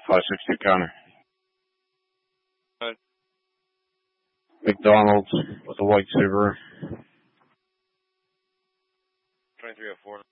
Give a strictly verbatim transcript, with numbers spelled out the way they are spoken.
five six two counter. Uh, McDonald's with a white Subaru. twenty-three oh four.